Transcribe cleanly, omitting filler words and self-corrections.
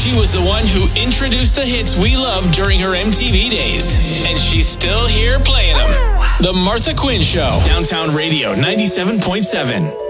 She was the one who introduced the hits we loved during her MTV days. And she's still here playing them. The Martha Quinn Show. Downtown Radio 97.7.